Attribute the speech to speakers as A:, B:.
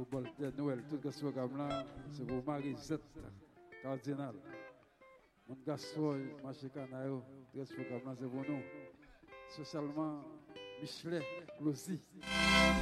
A: pour Bolter Noël. Tout ce programme-là, c'est pour Marie-Zette, cardinal. Mon Gassoy, Marché Canayo, tout ce programme-là, c'est pour nous. Spécialement, Michelet, aussi.